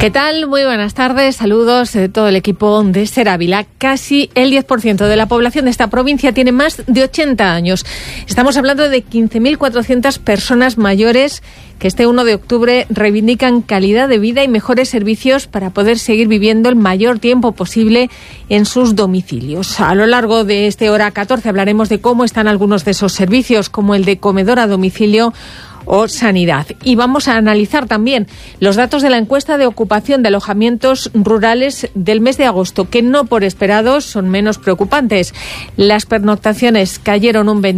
¿Qué tal? Muy buenas tardes. Saludos de todo el equipo de Ser Ávila. Casi el 10% de la población de esta provincia tiene más de 80 años. Estamos hablando de 15.400 personas mayores que este 1 de octubre reivindican calidad de vida y mejores servicios para poder seguir viviendo el mayor tiempo posible en sus domicilios. A lo largo de este hora 14 hablaremos de cómo están algunos de esos servicios, como el de comedor a domicilio o sanidad. Y vamos a analizar también los datos de la encuesta de ocupación de alojamientos rurales del mes de agosto, que no por esperados son menos preocupantes. Las pernoctaciones cayeron un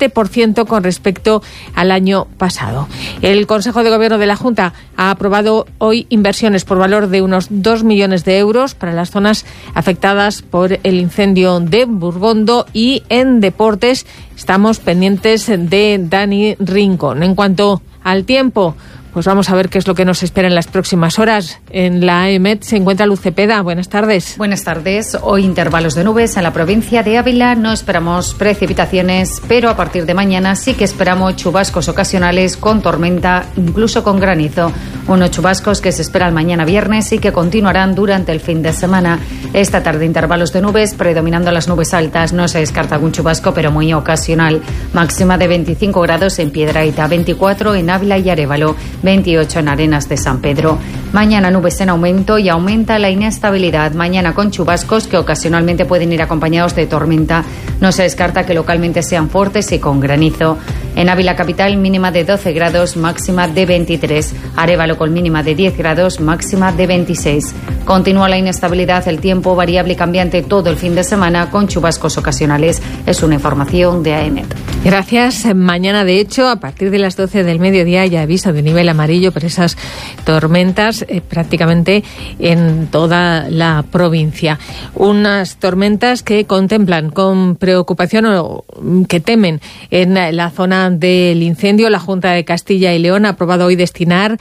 27% con respecto al año pasado. El Consejo de Gobierno de la Junta ha aprobado hoy inversiones por valor de unos 2 millones de euros para las zonas afectadas por el incendio de Burgondo, y en deportes estamos pendientes de Dani Rincón. En cuanto al tiempo, pues vamos a ver qué es lo que nos espera en las próximas horas. En la AEMET se encuentra Luz Cepeda. Buenas tardes. Buenas tardes. Hoy intervalos de nubes en la provincia de Ávila. No esperamos precipitaciones, pero a partir de mañana sí que esperamos chubascos ocasionales con tormenta, incluso con granizo. Unos chubascos que se esperan mañana viernes y que continuarán durante el fin de semana. Esta tarde intervalos de nubes, predominando las nubes altas. No se descarta algún chubasco, pero muy ocasional. Máxima de 25 grados en Piedrahita, 24 en Ávila y Arévalo, 28 en Arenas de San Pedro. Mañana nubes en aumento y aumenta la inestabilidad. Mañana con chubascos que ocasionalmente pueden ir acompañados de tormenta. No se descarta que localmente sean fuertes y con granizo. En Ávila capital mínima de 12 grados, máxima de 23. Arévalo con mínima de 10 grados, máxima de 26. Continúa la inestabilidad, el tiempo variable y cambiante todo el fin de semana con chubascos ocasionales. Es una información de AEMET. Gracias. Mañana, de hecho, a partir de las 12 del mediodía ya aviso de nivel amarillo por esas tormentas prácticamente en toda la provincia. Unas tormentas que contemplan con preocupación o que temen en la zona del incendio. La Junta de Castilla y León ha aprobado hoy destinar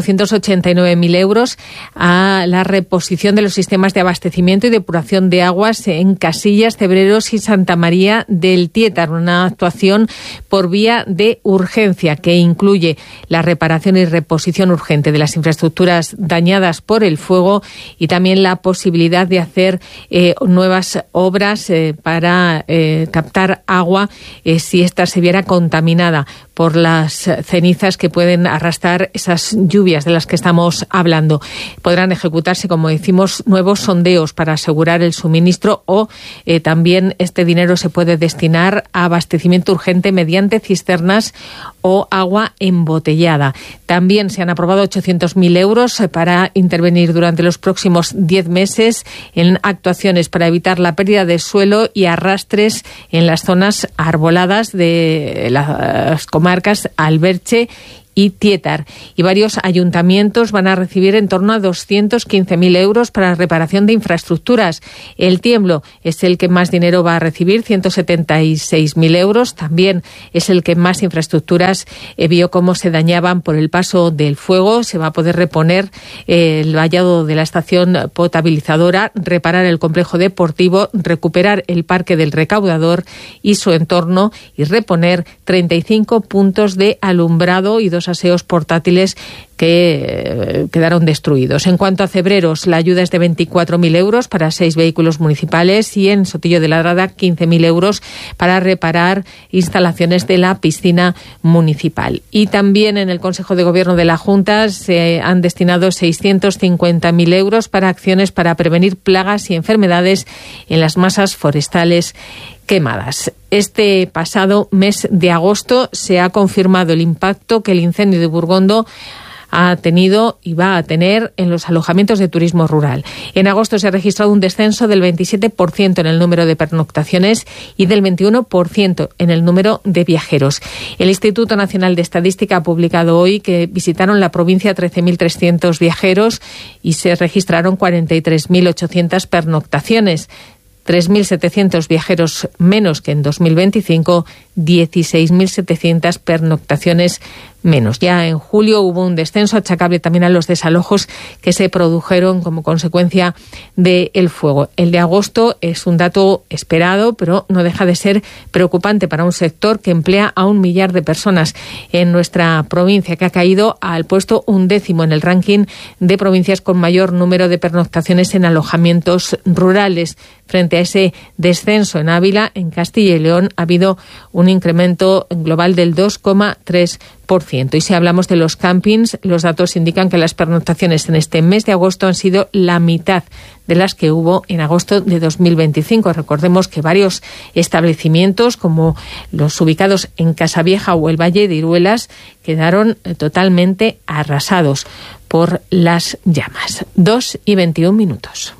489.000 euros a la reposición de los sistemas de abastecimiento y depuración de aguas en Casillas, Cebreros y Santa María del Tietar. Una actuación por vía de urgencia que incluye la reparación y reposición urgente de las infraestructuras dañadas por el fuego y también la posibilidad de hacer nuevas obras para captar agua si ésta se viera contaminada por las cenizas que pueden arrastrar esas lluvias de las que estamos hablando. Podrán ejecutarse, como decimos, nuevos sondeos para asegurar el suministro o también este dinero se puede destinar a abastecimiento urgente mediante cisternas o agua embotellada. También se han aprobado 800.000 euros para intervenir durante los próximos 10 meses en actuaciones para evitar la pérdida de suelo y arrastres en las zonas arboladas de las comarcas Alberche y Tietar. Y varios ayuntamientos van a recibir en torno a 215.000 euros para reparación de infraestructuras. El Tiemblo es el que más dinero va a recibir, 176.000 euros. También es el que más infraestructuras vio cómo se dañaban por el paso del fuego. Se va a poder reponer el vallado de la estación potabilizadora, reparar el complejo deportivo, recuperar el parque del Recaudador y su entorno y reponer 35 puntos de alumbrado y 2 aseos portátiles que quedaron destruidos. En cuanto a Cebreros, la ayuda es de 24.000 euros para 6 vehículos municipales y en Sotillo de Ladrada 15.000 euros para reparar instalaciones de la piscina municipal. Y también en el Consejo de Gobierno de la Junta se han destinado 650.000 euros para acciones para prevenir plagas y enfermedades en las masas forestales quemadas. Este pasado mes de agosto se ha confirmado el impacto que el incendio de Burgondo ha tenido y va a tener en los alojamientos de turismo rural. En agosto se ha registrado un descenso del 27% en el número de pernoctaciones y del 21% en el número de viajeros. El Instituto Nacional de Estadística ha publicado hoy que visitaron la provincia 13.300 viajeros y se registraron 43.800 pernoctaciones. 3.700 viajeros menos que en 2025, 16.700 pernoctaciones menos. Ya en julio hubo un descenso achacable también a los desalojos que se produjeron como consecuencia del fuego. El de agosto es un dato esperado, pero no deja de ser preocupante para un sector que emplea a 1 millar de personas en nuestra provincia, que ha caído al puesto 11º en el ranking de provincias con mayor número de pernoctaciones en alojamientos rurales. Frente a ese descenso en Ávila, en Castilla y León ha habido un incremento global del 2,3%. Y si hablamos de los campings, los datos indican que las pernoctaciones en este mes de agosto han sido la mitad de las que hubo en agosto de 2025. Recordemos que varios establecimientos, como los ubicados en Casavieja o el Valle de Iruelas, quedaron totalmente arrasados por las llamas. 2:21.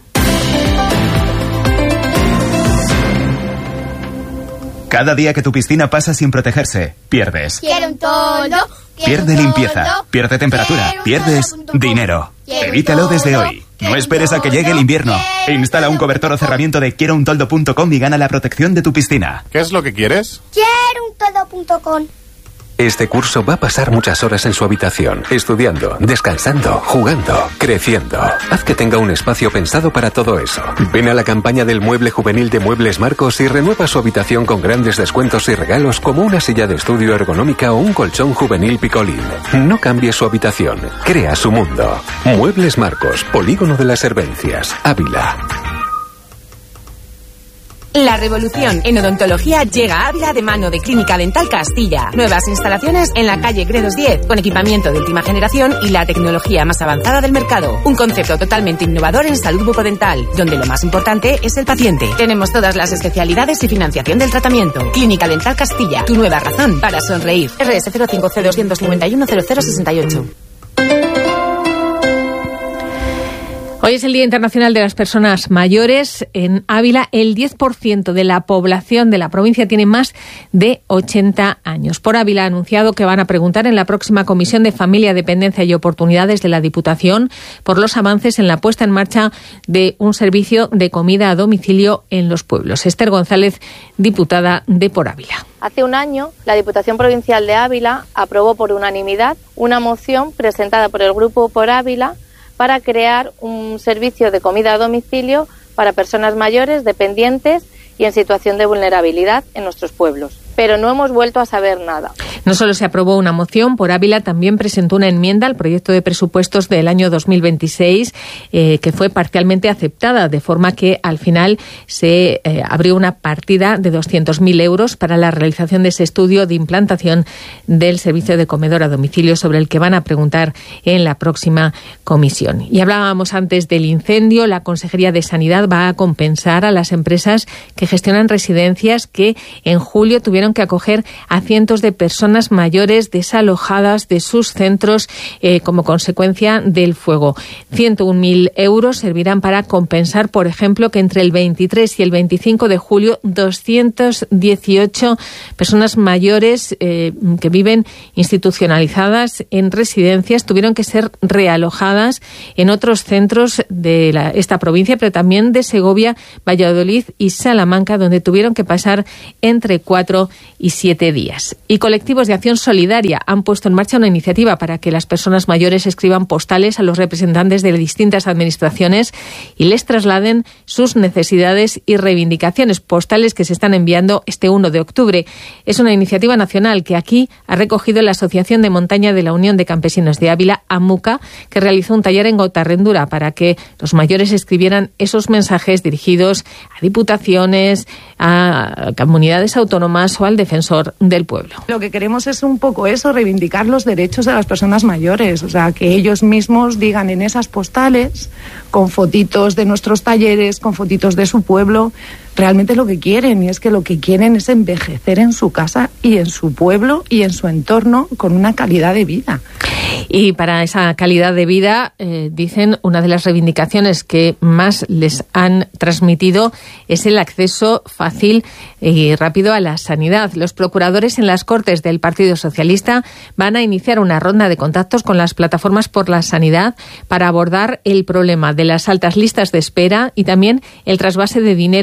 Cada día que tu piscina pasa sin protegerse, pierdes. Quiero un toldo. Pierde limpieza, pierde temperatura, pierdes dinero. Evítalo desde hoy. No esperes a que llegue el invierno. Instala un cobertor o cerramiento de quierountoldo.com y gana la protección de tu piscina. ¿Qué es lo que quieres? Quierountoldo.com. Este curso va a pasar muchas horas en su habitación, estudiando, descansando, jugando, creciendo. Haz que tenga un espacio pensado para todo eso. Ven a la campaña del mueble juvenil de Muebles Marcos y renueva su habitación con grandes descuentos y regalos como una silla de estudio ergonómica o un colchón juvenil Picolín. No cambie su habitación, crea su mundo. Muebles Marcos, Polígono de las Herbencias, Ávila. La revolución en odontología llega a Ávila de mano de Clínica Dental Castilla. Nuevas instalaciones en la calle Gredos 10, con equipamiento de última generación y la tecnología más avanzada del mercado. Un concepto totalmente innovador en salud bucodental, donde lo más importante es el paciente. Tenemos todas las especialidades y financiación del tratamiento. Clínica Dental Castilla, tu nueva razón para sonreír. RS 0502510068. Hoy es el Día Internacional de las Personas Mayores. En Ávila, el 10% de la población de la provincia tiene más de 80 años. Por Ávila ha anunciado que van a preguntar en la próxima Comisión de Familia, Dependencia y Oportunidades de la Diputación por los avances en la puesta en marcha de un servicio de comida a domicilio en los pueblos. Esther González, diputada de Por Ávila. Hace un año, la Diputación Provincial de Ávila aprobó por unanimidad una moción presentada por el Grupo Por Ávila para crear un servicio de comida a domicilio para personas mayores, dependientes y en situación de vulnerabilidad en nuestros pueblos. Pero no hemos vuelto a saber nada. No solo se aprobó una moción, Por Ávila también presentó una enmienda al proyecto de presupuestos del año 2026 que fue parcialmente aceptada, de forma que al final se abrió una partida de 200.000 euros para la realización de ese estudio de implantación del servicio de comedor a domicilio, sobre el que van a preguntar en la próxima comisión. Y hablábamos antes del incendio. La Consejería de Sanidad va a compensar a las empresas que gestionan residencias que en julio tuvieron que acoger a cientos de personas mayores desalojadas de sus centros como consecuencia del fuego. 101.000 euros servirán para compensar, por ejemplo, que entre el 23 y el 25 de julio 218 personas mayores que viven institucionalizadas en residencias tuvieron que ser realojadas en otros centros de esta provincia, pero también de Segovia, Valladolid y Salamanca, donde tuvieron que pasar entre 4 y 7 días. Y colectivos de acción solidaria han puesto en marcha una iniciativa para que las personas mayores escriban postales a los representantes de distintas administraciones y les trasladen sus necesidades y reivindicaciones. Postales que se están enviando este 1 de octubre. Es una iniciativa nacional que aquí ha recogido la Asociación de Montaña de la Unión de Campesinos de Ávila, AMUCA, que realizó un taller en Gotarrendura para que los mayores escribieran esos mensajes dirigidos a diputaciones, a comunidades autónomas o al defensor del pueblo. Lo que queremos es un poco eso, reivindicar los derechos de las personas mayores, o sea, que ellos mismos digan en esas postales, con fotitos de nuestros talleres, con fotitos de su pueblo, realmente lo que quieren, y es que lo que quieren es envejecer en su casa y en su pueblo y en su entorno con una calidad de vida. Y para esa calidad de vida, dicen, una de las reivindicaciones que más les han transmitido es el acceso fácil y rápido a la sanidad. Los procuradores en las Cortes del Partido Socialista van a iniciar una ronda de contactos con las plataformas por la sanidad para abordar el problema de las altas listas de espera y también el trasvase de dinero a la sanidad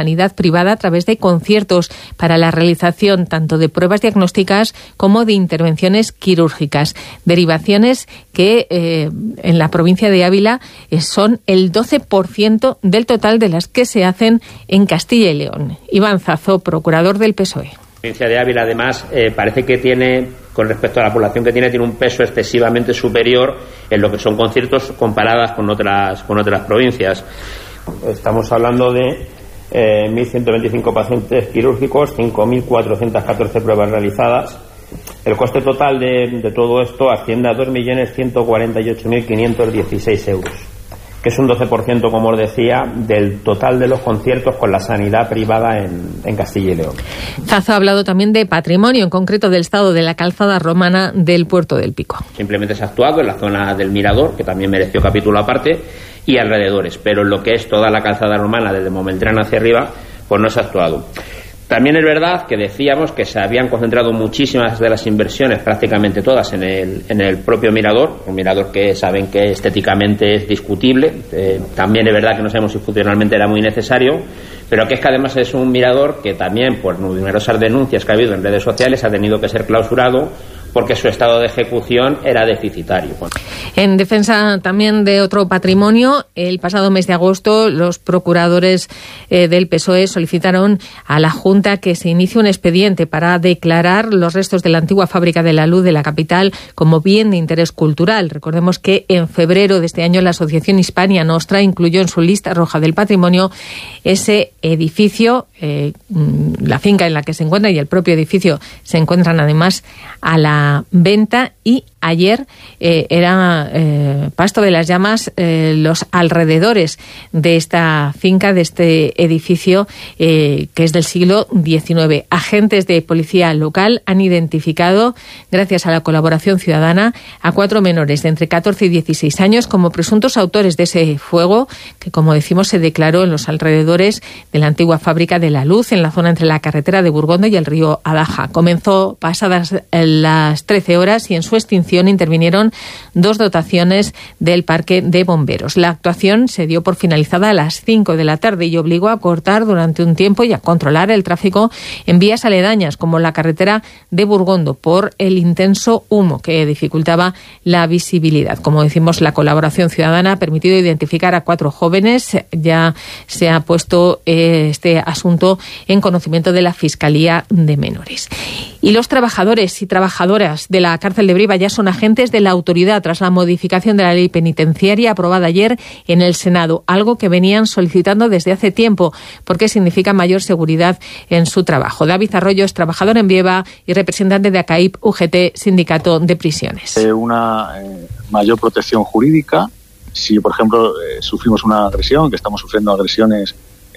sanidad privada a través de conciertos para la realización tanto de pruebas diagnósticas como de intervenciones quirúrgicas. Derivaciones que en la provincia de Ávila son el 12% del total de las que se hacen en Castilla y León. Iván Zazo, procurador del PSOE. La provincia de Ávila, además, parece que tiene, con respecto a la población que tiene un peso excesivamente superior en lo que son conciertos comparadas con otras provincias. Estamos hablando de 1.125 pacientes quirúrgicos, 5.414 pruebas realizadas. El coste total de todo esto asciende a 2.148.516 euros, que es un 12%, como os decía, del total de los conciertos con la sanidad privada en Castilla y León. Zazo ha hablado también de patrimonio, en concreto del estado de la calzada romana del Puerto del Pico. Simplemente se ha actuado en la zona del Mirador, que también mereció capítulo aparte, y alrededores, pero en lo que es toda la calzada romana, desde Momeltrán hacia arriba, pues no se ha actuado. También es verdad que decíamos que se habían concentrado muchísimas de las inversiones, prácticamente todas, en el propio mirador, un mirador que saben que estéticamente es discutible. También es verdad que no sabemos si funcionalmente era muy necesario, pero que es que además es un mirador que también, por numerosas denuncias que ha habido en redes sociales, ha tenido que ser clausurado porque su estado de ejecución era deficitario. En defensa también de otro patrimonio, el pasado mes de agosto los procuradores del PSOE solicitaron a la Junta que se inicie un expediente para declarar los restos de la antigua fábrica de la luz de la capital como bien de interés cultural. Recordemos que en febrero de este año la Asociación Hispania Nostra incluyó en su lista roja del patrimonio ese edificio, la finca en la que se encuentra y el propio edificio se encuentran además a la venta, y ayer era pasto de las llamas los alrededores de esta finca, de este edificio que es del siglo XIX. Agentes de policía local han identificado, gracias a la colaboración ciudadana, a 4 menores de entre 14 y 16 años como presuntos autores de ese fuego que, como decimos, se declaró en los alrededores de la antigua fábrica de la luz, en la zona entre la carretera de Burgondo y el río Adaja. Comenzó pasadas las 13 horas y en su extinción intervinieron 2 dotaciones del Parque de Bomberos. La actuación se dio por finalizada a las 5 de la tarde y obligó a cortar durante un tiempo y a controlar el tráfico en vías aledañas, como la carretera de Burgondo, por el intenso humo que dificultaba la visibilidad. Como decimos, la colaboración ciudadana ha permitido identificar a 4 jóvenes. Ya se ha puesto este asunto en conocimiento de la Fiscalía de Menores. Y los trabajadores y trabajadoras de la cárcel de Briva ya son agentes de la autoridad tras la modificación de la ley penitenciaria aprobada ayer en el Senado, algo que venían solicitando desde hace tiempo porque significa mayor seguridad en su trabajo. David Arroyo es trabajador en Brieva y representante de ACAIP UGT, Sindicato de Prisiones. Una mayor protección jurídica. Si, por ejemplo, sufrimos una agresión, que estamos sufriendo agresiones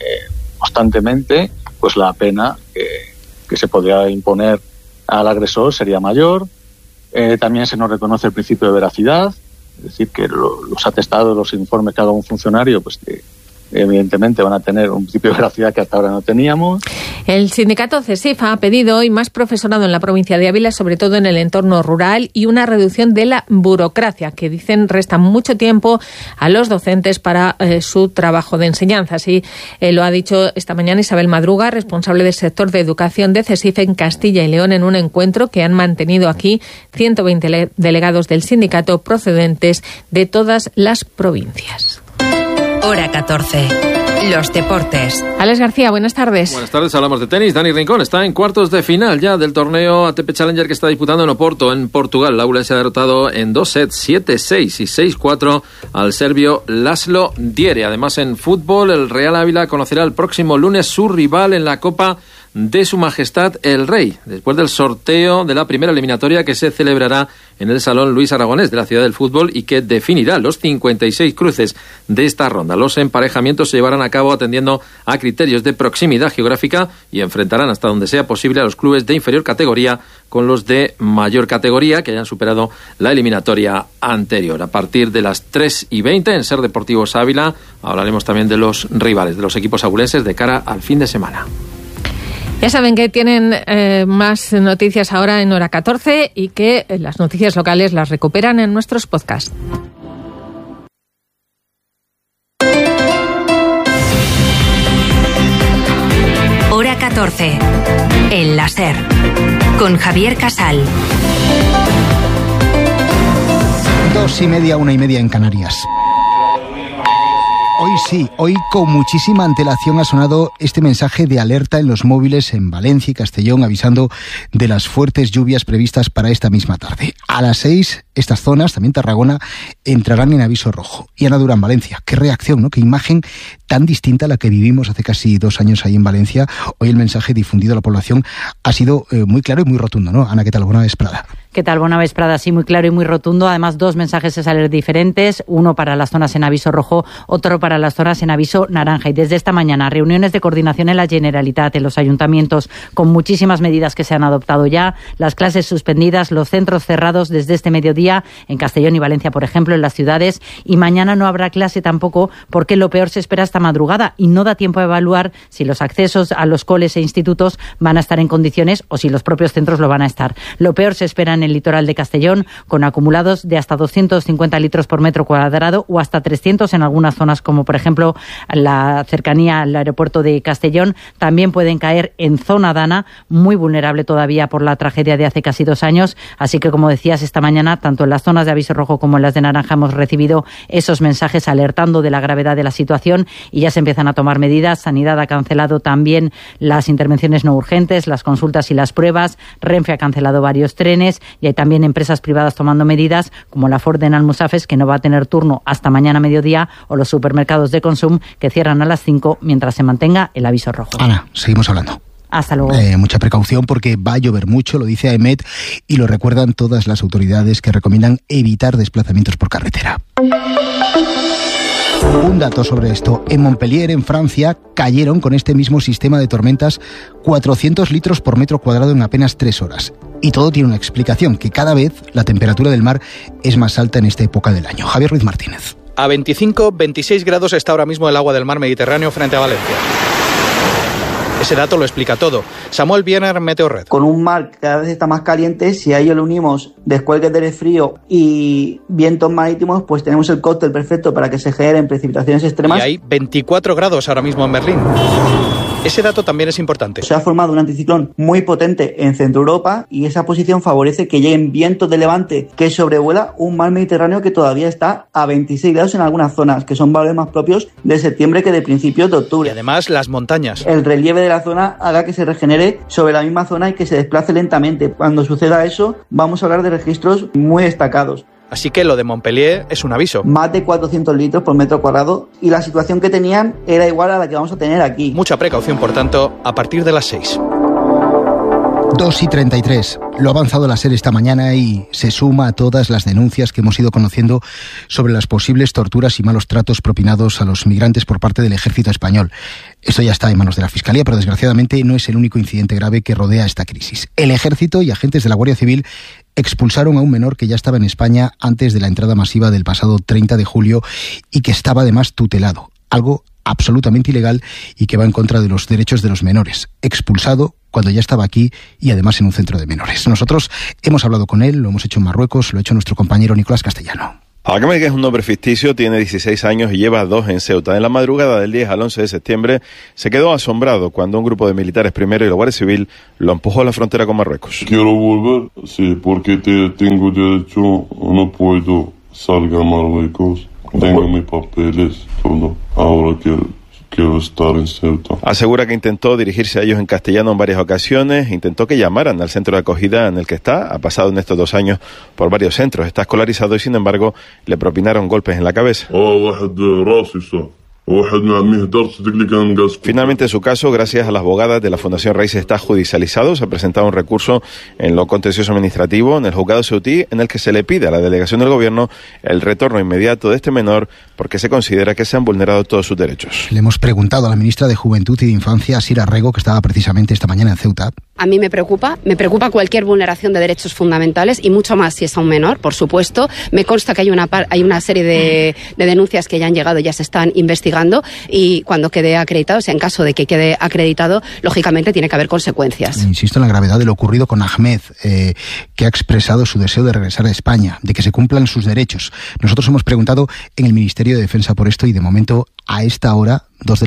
constantemente, pues la pena que se podría imponer al agresor sería mayor. También se nos reconoce el principio de veracidad, es decir, que los atestados, los informes que haga un funcionario, pues evidentemente van a tener un principio de veracidad que hasta ahora no teníamos. El sindicato CESIF ha pedido hoy más profesorado en la provincia de Ávila, sobre todo en el entorno rural, y una reducción de la burocracia, que dicen resta mucho tiempo a los docentes para su trabajo de enseñanza. Así lo ha dicho esta mañana Isabel Madruga, responsable del sector de educación de CESIF en Castilla y León, en un encuentro que han mantenido aquí 120 delegados del sindicato procedentes de todas las provincias. Hora 14. Los deportes. Alex García, buenas tardes. Buenas tardes, hablamos de tenis. Dani Rincón está en cuartos de final ya del torneo ATP Challenger que está disputando en Oporto, en Portugal. Laura se ha derrotado en 2 sets, 7-6 y 6-4 al serbio Laszlo Diere. Además, en fútbol, el Real Ávila conocerá el próximo lunes su rival en la Copa de Su Majestad el Rey, después del sorteo de la primera eliminatoria que se celebrará en el Salón Luis Aragonés de la Ciudad del Fútbol y que definirá los 56 cruces de esta ronda. Los emparejamientos se llevarán a cabo atendiendo a criterios de proximidad geográfica y enfrentarán hasta donde sea posible a los clubes de inferior categoría con los de mayor categoría que hayan superado la eliminatoria anterior. A partir de las 3:20 en Ser Deportivos Ávila hablaremos también de los rivales, de los equipos abulenses de cara al fin de semana. Ya saben que tienen más noticias ahora en Hora 14 y que las noticias locales las recuperan en nuestros podcasts. 14. El láser. Con Javier Casal. 2:30, 1:30 en Canarias. Hoy sí, hoy con muchísima antelación ha sonado este mensaje de alerta en los móviles en Valencia y Castellón, avisando de las fuertes lluvias previstas para esta misma tarde. A las 6, estas zonas, también Tarragona, entrarán en aviso rojo. Y Ana Durán, Valencia, qué reacción, ¿no? Qué imagen tan distinta a la que vivimos hace casi 2 años ahí en Valencia. Hoy el mensaje difundido a la población ha sido muy claro y muy rotundo, ¿no? Ana, ¿qué tal? Buena vesprada. ¿Qué tal? Buena vesprada, sí, muy claro y muy rotundo. Además, 2 mensajes de salir diferentes, uno para las zonas en aviso rojo, otro para las zonas en aviso naranja. Y desde esta mañana, reuniones de coordinación en la Generalitat, en los ayuntamientos, con muchísimas medidas que se han adoptado ya, las clases suspendidas, los centros cerrados desde este mediodía, en Castellón y Valencia, por ejemplo, en las ciudades, y mañana no habrá clase tampoco, porque lo peor se espera esta madrugada y no da tiempo a evaluar si los accesos a los coles e institutos van a estar en condiciones o si los propios centros lo van a estar. Lo peor se espera en el litoral de Castellón, con acumulados de hasta 250 litros por metro cuadrado o hasta 300 en algunas zonas, como por ejemplo la cercanía al aeropuerto de Castellón. También pueden caer en zona Dana, muy vulnerable todavía por la tragedia de hace casi 2 años. Así que, como decías, esta mañana, tanto en las zonas de aviso rojo como en las de naranja, hemos recibido esos mensajes alertando de la gravedad de la situación y ya se empiezan a tomar medidas. Sanidad ha cancelado también las intervenciones no urgentes, las consultas y las pruebas. Renfe ha cancelado varios trenes y hay también empresas privadas tomando medidas, como la Ford en Almusafes, que no va a tener turno hasta mañana mediodía, o los supermercados de Consum, que cierran a las 5 mientras se mantenga el aviso rojo. Ana, seguimos hablando. Hasta luego. Mucha precaución porque va a llover mucho, lo dice AEMET y lo recuerdan todas las autoridades que recomiendan evitar desplazamientos por carretera. Un dato sobre esto. En Montpellier, en Francia, cayeron con este mismo sistema de tormentas 400 litros por metro cuadrado en apenas 3 horas. Y todo tiene una explicación, que cada vez la temperatura del mar es más alta en esta época del año. Javier Ruiz Martínez. A 25-26 grados está ahora mismo el agua del mar Mediterráneo frente a Valencia. Ese dato lo explica todo. Samuel Biener, Meteorred. Con un mar que cada vez está más caliente, si a ello le unimos descuelgues de frío y vientos marítimos, pues tenemos el cóctel perfecto para que se generen precipitaciones extremas. Y hay 24 grados ahora mismo en Berlín. Ese dato también es importante. Se ha formado un anticiclón muy potente en Centro Europa y esa posición favorece que lleguen vientos de levante que sobrevuela un mar Mediterráneo que todavía está a 26 grados en algunas zonas, que son valores más propios de septiembre que de principios de octubre. Y además las montañas. El relieve de la zona haga que se regenere sobre la misma zona y que se desplace lentamente. Cuando suceda eso, vamos a hablar de registros muy destacados. Así que lo de Montpellier es un aviso. Más de 400 litros por metro cuadrado y la situación que tenían era igual a la que vamos a tener aquí. Mucha precaución, por tanto, a partir de las 6. 2:33. Lo ha avanzado la SER esta mañana y se suma a todas las denuncias que hemos ido conociendo sobre las posibles torturas y malos tratos propinados a los migrantes por parte del ejército español. Esto ya está en manos de la Fiscalía, pero desgraciadamente no es el único incidente grave que rodea esta crisis. El ejército y agentes de la Guardia Civil expulsaron a un menor que ya estaba en España antes de la entrada masiva del pasado 30 de julio y que estaba además tutelado. Algo absolutamente ilegal y que va en contra de los derechos de los menores. Expulsado cuando ya estaba aquí y además en un centro de menores. Nosotros hemos hablado con él, lo hemos hecho en Marruecos, lo ha hecho nuestro compañero Nicolás Castellano. Ahora que es un nombre ficticio, tiene 16 años y lleva 2 en Ceuta. En la madrugada del 10 al 11 de septiembre se quedó asombrado cuando un grupo de militares primero y la Guardia Civil lo empujó a la frontera con Marruecos. Quiero volver, sí, porque tengo derecho, no puedo salir a Marruecos. Tengo mis papeles, todo. Ahora quiero estar en Ceuta. Asegura que intentó dirigirse a ellos en castellano en varias ocasiones, intentó que llamaran al centro de acogida en el que está, ha pasado en estos 2 años por varios centros, está escolarizado y sin embargo le propinaron golpes en la cabeza. Finalmente su caso, gracias a las abogadas de la Fundación Raíces, está judicializado. Se ha presentado un recurso en lo contencioso administrativo en el juzgado ceutí en el que se le pide a la delegación del gobierno el retorno inmediato de este menor porque se considera que se han vulnerado todos sus derechos. Le hemos preguntado a la ministra de Juventud y de Infancia, Sira Rego, que estaba precisamente esta mañana en Ceuta, A mí me preocupa cualquier vulneración de derechos fundamentales y mucho más si es a un menor, por supuesto. Me consta que hay una serie de denuncias que ya han llegado y ya se están investigando y cuando quede acreditado, o sea, en caso de que quede acreditado, lógicamente tiene que haber consecuencias. Insisto en la gravedad de lo ocurrido con Ahmed, que ha expresado su deseo de regresar a España, de que se cumplan sus derechos. Nosotros hemos preguntado en el Ministerio de Defensa por esto y de momento a esta hora,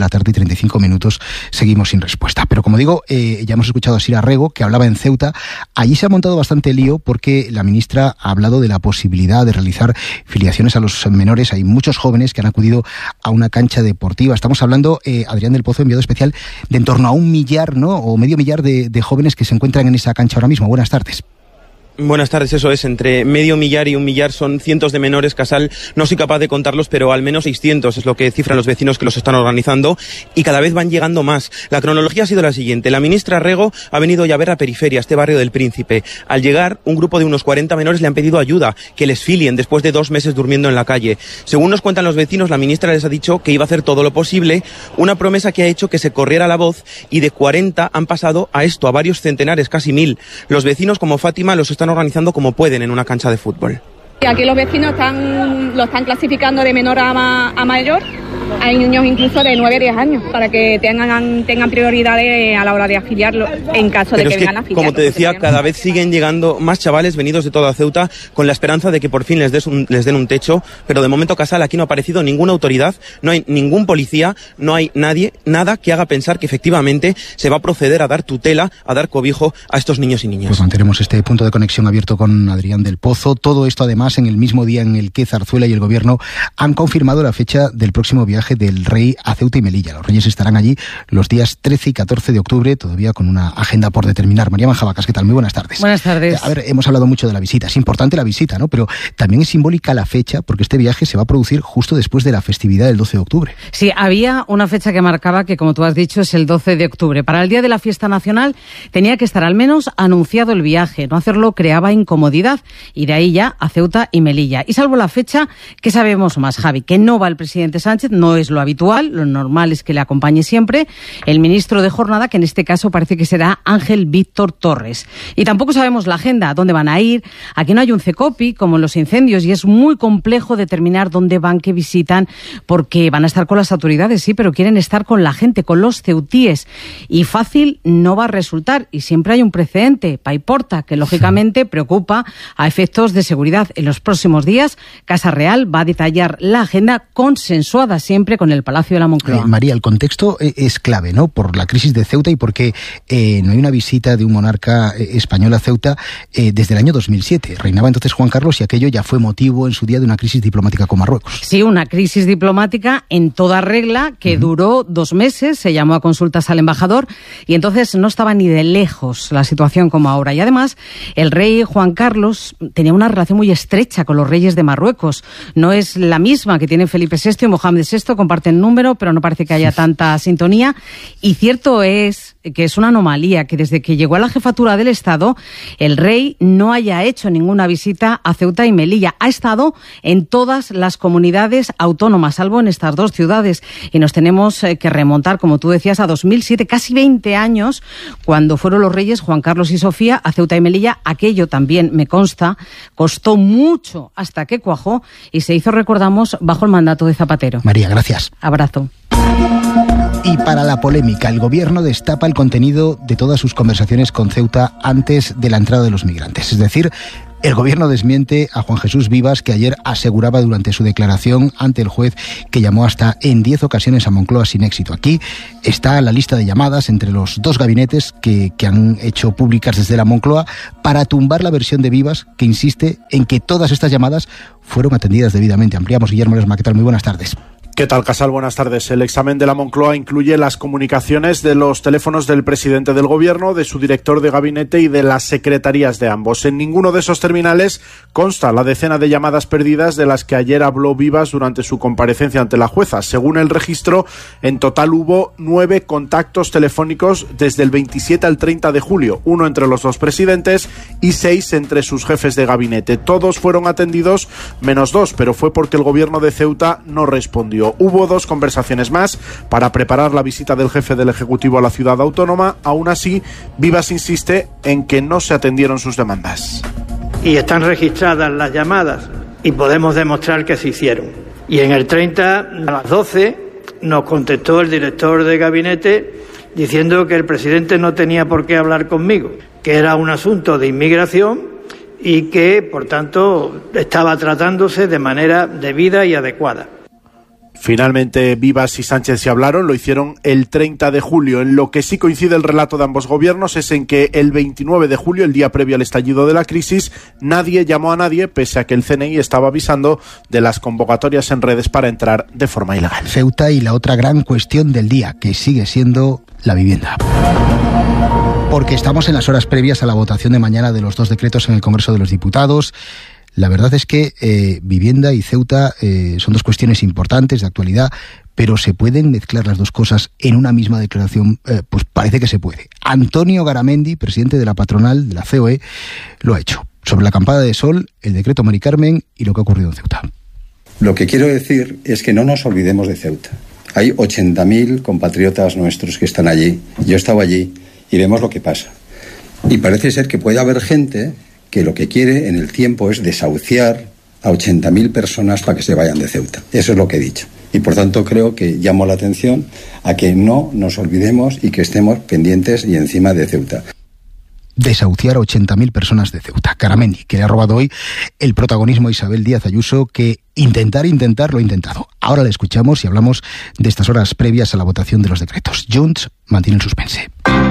2:35 p.m, seguimos sin respuesta. Pero como digo, ya hemos escuchado a Sira Rego, que hablaba en Ceuta. Allí se ha montado bastante lío porque la ministra ha hablado de la posibilidad de realizar filiaciones a los menores. Hay muchos jóvenes que han acudido a una cancha deportiva. Estamos hablando, Adrián del Pozo, enviado especial, de en torno a 1 millar, ¿no?, o medio millar de jóvenes que se encuentran en esa cancha ahora mismo. Buenas tardes. Buenas tardes, eso es, entre medio millar y 1 millar son cientos de menores, Casal, no soy capaz de contarlos, pero al menos 600 es lo que cifran los vecinos que los están organizando y cada vez van llegando más. La cronología ha sido la siguiente: la ministra Rego ha venido ya a ver a Periferia, este barrio del Príncipe. Al llegar, un grupo de unos 40 menores le han pedido ayuda, que les filien después de 2 meses durmiendo en la calle. Según nos cuentan los vecinos, la ministra les ha dicho que iba a hacer todo lo posible, una promesa que ha hecho que se corriera la voz y de 40 han pasado a esto, a varios centenares, casi 1000. Los vecinos como Fátima los están organizando como pueden en una cancha de fútbol. Aquí los vecinos lo están clasificando de menor a mayor. Hay niños incluso de 9 a 10 años para que tengan prioridades a la hora de afiliarlo en caso de que vengan a afiliar. Como te decía, cada vez siguen llegando más chavales venidos de toda Ceuta con la esperanza de que por fin les den un techo, pero de momento, Casal, aquí no ha aparecido ninguna autoridad, no hay ningún policía, no hay nada que haga pensar que efectivamente se va a proceder a dar tutela, a dar cobijo a estos niños y niñas. Pues mantenemos este punto de conexión abierto con Adrián del Pozo. Todo esto además en el mismo día en el que Zarzuela y el Gobierno han confirmado la fecha del próximo viaje del Rey a Ceuta y Melilla. Los Reyes estarán allí los días 13 y 14 de octubre, todavía con una agenda por determinar. María Manjabacas, ¿qué tal? Muy buenas tardes. Buenas tardes. A ver, hemos hablado mucho de la visita. Es importante la visita, ¿no? Pero también es simbólica la fecha, porque este viaje se va a producir justo después de la festividad del 12 de octubre. Sí, había una fecha que marcaba que, como tú has dicho, es el 12 de octubre. Para el día de la fiesta nacional tenía que estar al menos anunciado el viaje. No hacerlo creaba incomodidad y de ahí ya a Ceuta y Melilla. Y salvo la fecha, ¿qué sabemos más, Javi? Que no va el presidente Sánchez, no es lo habitual, lo normal es que le acompañe siempre el ministro de Jornada, que en este caso parece que será Ángel Víctor Torres. Y tampoco sabemos la agenda, dónde van a ir. Aquí no hay un CECOPI, como en los incendios, y es muy complejo determinar dónde van, qué visitan, porque van a estar con las autoridades, sí, pero quieren estar con la gente, con los ceutíes. Y fácil no va a resultar, y siempre hay un precedente, Paiporta, que lógicamente preocupa a efectos de seguridad. En los próximos días, Casa Real va a detallar la agenda consensuada siempre con el Palacio de la Moncloa. María, el contexto es clave, ¿no? Por la crisis de Ceuta y porque no hay una visita de un monarca español a Ceuta desde el año 2007. Reinaba entonces Juan Carlos y aquello ya fue motivo en su día de una crisis diplomática con Marruecos. Sí, una crisis diplomática en toda regla que duró 2 meses, se llamó a consultas al embajador y entonces no estaba ni de lejos la situación como ahora. Y además, el rey Juan Carlos tenía una relación muy estrecha con los reyes de Marruecos. No es la misma que tienen Felipe VI y Mohamed VI, comparten número, pero no parece que haya tanta sintonía. Y cierto es que es una anomalía que desde que llegó a la jefatura del Estado, el rey no haya hecho ninguna visita a Ceuta y Melilla. Ha estado en todas las comunidades autónomas, salvo en estas 2 ciudades. Y nos tenemos que remontar, como tú decías, a 2007, casi 20 años, cuando fueron los reyes Juan Carlos y Sofía a Ceuta y Melilla. Aquello también, me consta, costó mucho hasta que cuajó y se hizo, recordamos, bajo el mandato de Zapatero. María, gracias. Abrazo. Y para la polémica, el Gobierno destapa el contenido de todas sus conversaciones con Ceuta antes de la entrada de los migrantes. Es decir, el Gobierno desmiente a Juan Jesús Vivas, que ayer aseguraba durante su declaración ante el juez que llamó hasta en 10 ocasiones a Moncloa sin éxito. Aquí está la lista de llamadas entre los 2 gabinetes que han hecho públicas desde la Moncloa para tumbar la versión de Vivas, que insiste en que todas estas llamadas fueron atendidas debidamente. Ampliamos. Guillermo Lesma, ¿qué tal? Muy buenas tardes. ¿Qué tal, Casal? Buenas tardes. El examen de la Moncloa incluye las comunicaciones de los teléfonos del presidente del Gobierno, de su director de gabinete y de las secretarías de ambos. En ninguno de esos terminales consta la decena de llamadas perdidas de las que ayer habló Vivas durante su comparecencia ante la jueza. Según el registro, en total hubo 9 contactos telefónicos desde el 27 al 30 de julio, 1 entre los 2 presidentes y 6 entre sus jefes de gabinete. Todos fueron atendidos menos 2, pero fue porque el Gobierno de Ceuta no respondió. julio. Hubo 2 conversaciones más para preparar la visita del jefe del Ejecutivo a la ciudad autónoma. Aún así, Vivas insiste en que no se atendieron sus demandas. Y están registradas las llamadas y podemos demostrar que se hicieron. Y en el 30, a las 12, nos contestó el director de gabinete diciendo que el presidente no tenía por qué hablar conmigo, que era un asunto de inmigración y que, por tanto, estaba tratándose de manera debida y adecuada. Finalmente, Vivas y Sánchez se hablaron, lo hicieron el 30 de julio. En lo que sí coincide el relato de ambos gobiernos es en que el 29 de julio, el día previo al estallido de la crisis, nadie llamó a nadie, pese a que el CNI estaba avisando de las convocatorias en redes para entrar de forma ilegal. Ceuta y la otra gran cuestión del día, que sigue siendo la vivienda. Porque estamos en las horas previas a la votación de mañana de los 2 decretos en el Congreso de los Diputados. La verdad es que vivienda y Ceuta son 2 cuestiones importantes de actualidad, pero ¿se pueden mezclar las 2 cosas en una misma declaración? Pues parece que se puede. Antonio Garamendi, presidente de la patronal de la COE, lo ha hecho. Sobre la acampada de sol, el decreto Mari Carmen y lo que ha ocurrido en Ceuta. Lo que quiero decir es que no nos olvidemos de Ceuta. Hay 80.000 compatriotas nuestros que están allí. Yo he estado allí y vemos lo que pasa. Y parece ser que puede haber gente que lo que quiere en el tiempo es desahuciar a 80.000 personas para que se vayan de Ceuta. Eso es lo que he dicho. Y por tanto creo que llamo la atención a que no nos olvidemos y que estemos pendientes y encima de Ceuta. Desahuciar a 80.000 personas de Ceuta. Garamendi, que le ha robado hoy el protagonismo a Isabel Díaz Ayuso, que intentar lo ha intentado. Ahora le escuchamos y hablamos de estas horas previas a la votación de los decretos. Junts mantiene el suspense.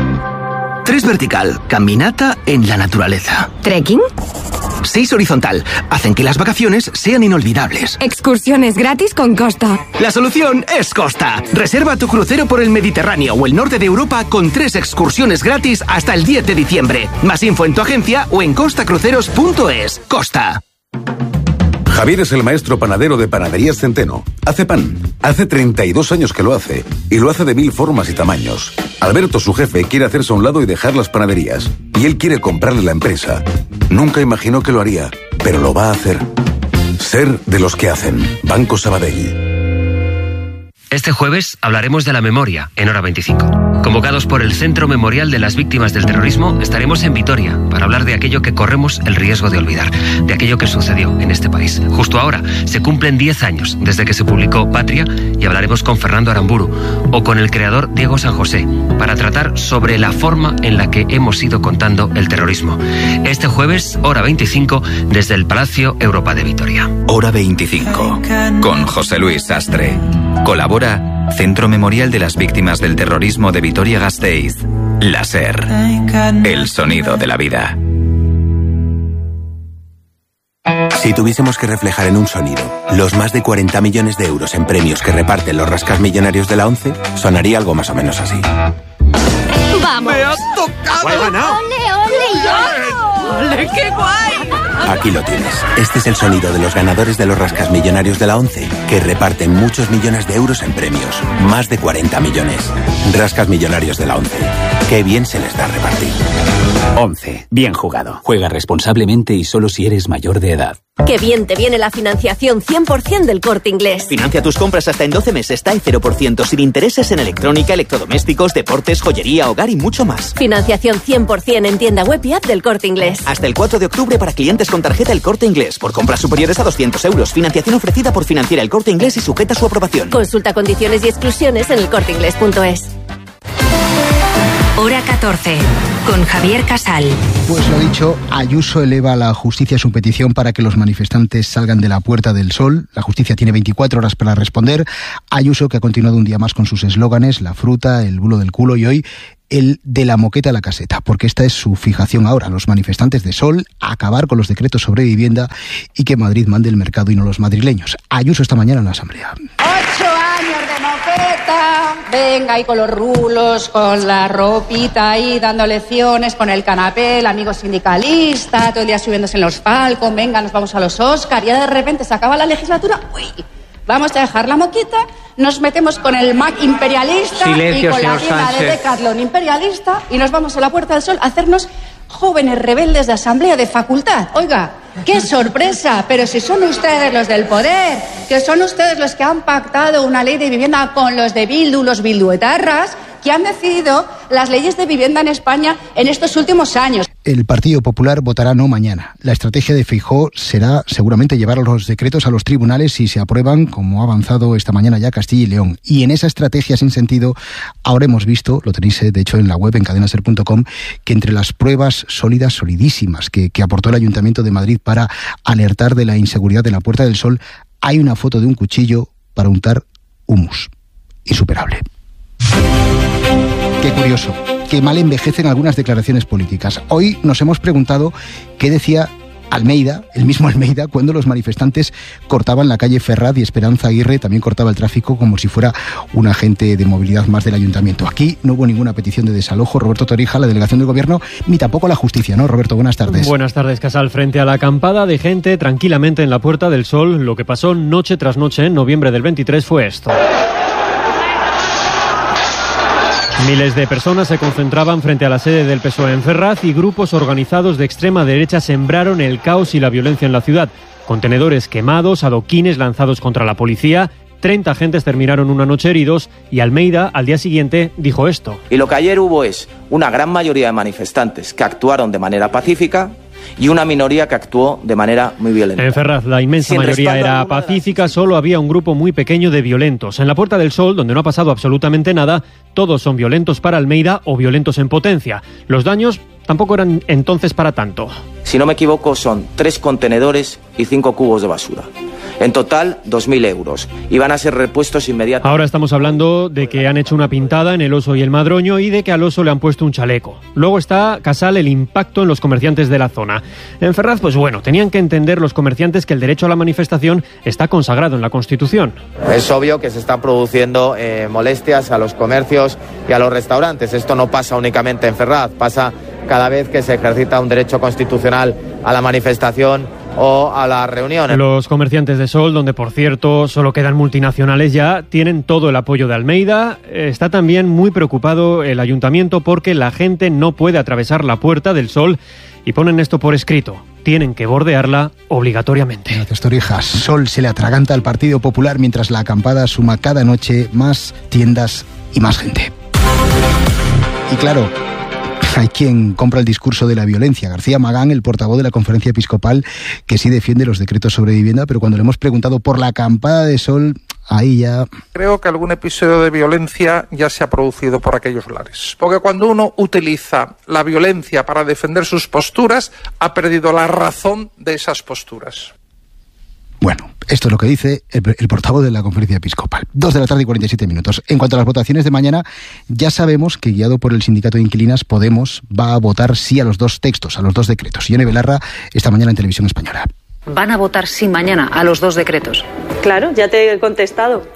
3 vertical, caminata en la naturaleza. ¿Trekking? 6 horizontal, hacen que las vacaciones sean inolvidables. Excursiones gratis con Costa. La solución es Costa. Reserva tu crucero por el Mediterráneo o el norte de Europa con 3 excursiones gratis hasta el 10 de diciembre. Más info en tu agencia o en costacruceros.es. Costa. Javier es el maestro panadero de Panaderías Centeno. Hace pan. Hace 32 años que lo hace. Y lo hace de 1000 formas y tamaños. Alberto, su jefe, quiere hacerse a un lado y dejar las panaderías. Y él quiere comprarle la empresa. Nunca imaginó que lo haría, pero lo va a hacer. Ser de los que hacen. Banco Sabadell. Este jueves hablaremos de la memoria en Hora 25. Convocados por el Centro Memorial de las Víctimas del Terrorismo, estaremos en Vitoria para hablar de aquello que corremos el riesgo de olvidar, de aquello que sucedió en este país. Justo ahora se cumplen 10 años desde que se publicó Patria y hablaremos con Fernando Aramburu o con el creador Diego San José para tratar sobre la forma en la que hemos ido contando el terrorismo. Este jueves, Hora 25, desde el Palacio Europa de Vitoria. Hora 25, con José Luis Sastre. Colabora Centro Memorial de las Víctimas del Terrorismo de Vitoria-Gasteiz. La SER. El sonido de la vida. Si tuviésemos que reflejar en un sonido los más de 40 millones de euros en premios que reparten los rascasmillonarios de la ONCE, sonaría algo más o menos así. ¡Vamos! ¡Me has tocado! ¡He ganado! ¡Ole, ole! ¡Ole, qué guay! Aquí lo tienes. Este es el sonido de los ganadores de los rascasmillonarios de la ONCE, que reparten muchos millones de euros en premios. Más de 40 millones. Rascasmillonarios de la ONCE. Qué bien se les da repartir. ONCE. Bien jugado. Juega responsablemente y solo si eres mayor de edad. Qué bien te viene la financiación 100% del Corte Inglés. Financia tus compras hasta en 12 meses, está en 0%, sin intereses en electrónica, electrodomésticos, deportes, joyería, hogar y mucho más. Financiación 100% en tienda web y app del Corte Inglés. Hasta el 4 de octubre para clientes con tarjeta El Corte Inglés. Por compras superiores a 200 euros. Financiación ofrecida por Financiera El Corte Inglés y sujeta a su aprobación. Consulta condiciones y exclusiones en elcorteinglés.es. Hora 14, con Javier Casal. Pues lo dicho, Ayuso eleva a la justicia su petición para que los manifestantes salgan de la Puerta del Sol. La justicia tiene 24 horas para responder. Ayuso, que ha continuado un día más con sus eslóganes, la fruta, el bulo del culo y hoy el de la moqueta a la caseta, porque esta es su fijación ahora. Los manifestantes de Sol, acabar con los decretos sobre vivienda y que Madrid mande el mercado y no los madrileños. Ayuso esta mañana en la Asamblea. 8 años de moqueta, venga ahí con los rulos, con la ropita ahí dando lecciones, con el canapé, el amigo sindicalista, todo el día subiéndose en los Falcon, venga, nos vamos a los Oscar, y ya de repente se acaba la legislatura, uy, vamos a dejar la moqueta, nos metemos con el Mac imperialista. Silencio, y con la señor tienda Sánchez. de Decathlon imperialista y nos vamos a la Puerta del Sol a hacernos jóvenes rebeldes de asamblea de facultad. Oiga, ¡Qué sorpresa! Pero si son ustedes los del poder, que son ustedes los que han pactado una ley de vivienda con los de Bildu, los bilduetarras, que han decidido las leyes de vivienda en España en estos últimos años. El Partido Popular votará no mañana. La estrategia de Feijóo será seguramente llevar los decretos a los tribunales si se aprueban, como ha avanzado esta mañana ya Castilla y León. Y en esa estrategia sin sentido, ahora hemos visto, lo tenéis de hecho en la web, en cadenaser.com, que entre las pruebas sólidas, solidísimas, que aportó el Ayuntamiento de Madrid para alertar de la inseguridad de la Puerta del Sol, hay una foto de un cuchillo para untar humus. Insuperable. Qué curioso, que mal envejecen algunas declaraciones políticas. Hoy nos hemos preguntado qué decía Almeida, el mismo Almeida, cuando los manifestantes cortaban la calle Ferraz y Esperanza Aguirre también cortaba el tráfico como si fuera un agente de movilidad más del ayuntamiento. Aquí no hubo ninguna petición de desalojo, Roberto Torija, la delegación del gobierno, ni tampoco la justicia, ¿no? Roberto, buenas tardes. Buenas tardes, Casal. Frente a la acampada de gente tranquilamente en la Puerta del Sol, lo que pasó noche tras noche en noviembre del 23 fue esto. Miles de personas se concentraban frente a la sede del PSOE en Ferraz y grupos organizados de extrema derecha sembraron el caos y la violencia en la ciudad. Contenedores quemados, adoquines lanzados contra la policía, 30 agentes terminaron una noche heridos y Almeida al día siguiente dijo esto. Y lo que ayer hubo es una gran mayoría de manifestantes que actuaron de manera pacífica y una minoría que actuó de manera muy violenta. En Ferraz la inmensa mayoría era pacífica, solo había un grupo muy pequeño de violentos. En la Puerta del Sol, donde no ha pasado absolutamente nada, todos son violentos para Almeida o violentos en potencia. Los daños tampoco eran entonces para tanto. Si no me equivoco, son 3 contenedores y 5 cubos de basura. En total, 2.000 euros. Y van a ser repuestos inmediatamente. Ahora estamos hablando de que han hecho una pintada en el Oso y el Madroño y de que al oso le han puesto un chaleco. Luego está, Casal, el impacto en los comerciantes de la zona. En Ferraz, pues bueno, tenían que entender los comerciantes que el derecho a la manifestación está consagrado en la Constitución. Es obvio que se están produciendo molestias a los comercios y a los restaurantes. Esto no pasa únicamente en Ferraz, pasa cada vez que se ejercita un derecho constitucional a la manifestación o a la reunión. Los comerciantes de Sol, donde por cierto solo quedan multinacionales ya, tienen todo el apoyo de Almeida. Está también muy preocupado el ayuntamiento porque la gente no puede atravesar la Puerta del Sol y ponen esto por escrito. Tienen que bordearla obligatoriamente. Gracias, Torijas. Sol se le atraganta al Partido Popular mientras la acampada suma cada noche más tiendas y más gente. Y claro, hay quien compra el discurso de la violencia. García Magán, el portavoz de la Conferencia Episcopal, que sí defiende los decretos sobre vivienda, pero cuando le hemos preguntado por la acampada de Sol, ahí ya... Creo que algún episodio de violencia ya se ha producido por aquellos lares. Porque cuando uno utiliza la violencia para defender sus posturas, ha perdido la razón de esas posturas. Bueno, esto es lo que dice el portavoz de la Conferencia Episcopal. 2:47 p.m. En cuanto a las votaciones de mañana, ya sabemos que, guiado por el sindicato de inquilinas, Podemos va a votar sí a los 2 textos, a los 2 decretos. Ione Belarra, esta mañana en Televisión Española. Van a votar sí mañana a los 2 decretos. Claro, ya te he contestado.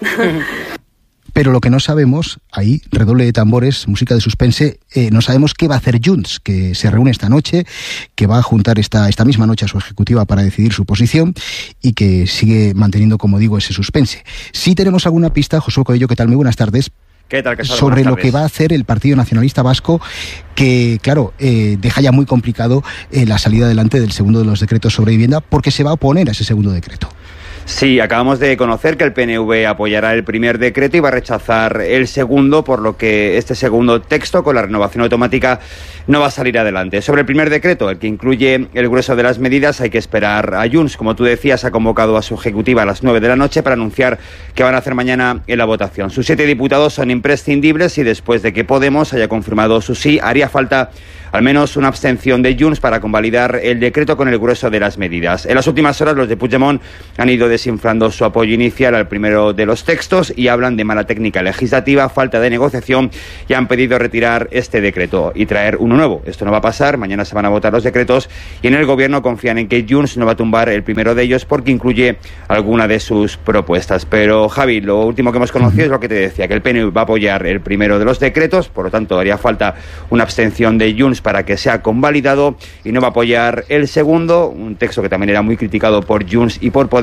Pero lo que no sabemos, ahí, redoble de tambores, música de suspense, no sabemos qué va a hacer Junts, que se reúne esta noche, que va a juntar esta misma noche a su ejecutiva para decidir su posición y que sigue manteniendo, como digo, ese suspense. Sí tenemos alguna pista, Josué Coello, ¿qué tal? Muy buenas tardes. ¿Qué tal, Casal? Sobre lo que va a hacer el Partido Nacionalista Vasco, que, claro, deja ya muy complicado la salida adelante del segundo de los decretos sobre vivienda, porque se va a oponer a ese segundo decreto. Sí, acabamos de conocer que el PNV apoyará el primer decreto y va a rechazar el segundo, por lo que este segundo texto, con la renovación automática, no va a salir adelante. Sobre el primer decreto, el que incluye el grueso de las medidas, hay que esperar a Junts. Como tú decías, ha convocado a su ejecutiva a las 9 de la noche para anunciar qué van a hacer mañana en la votación. Sus 7 diputados son imprescindibles y después de que Podemos haya confirmado su sí, haría falta al menos una abstención de Junts para convalidar el decreto con el grueso de las medidas. En las últimas horas, los de Puigdemont han ido desinflando su apoyo inicial al primero de los textos y hablan de mala técnica legislativa, falta de negociación y han pedido retirar este decreto y traer uno nuevo. Esto no va a pasar, mañana se van a votar los decretos y en el gobierno confían en que Junts no va a tumbar el primero de ellos porque incluye alguna de sus propuestas. Pero, Javi, lo último que hemos conocido es lo que te decía, que el PNV va a apoyar el primero de los decretos, por lo tanto haría falta una abstención de Junts para que sea convalidado y no va a apoyar el segundo, un texto que también era muy criticado por Junts y por Podemos, así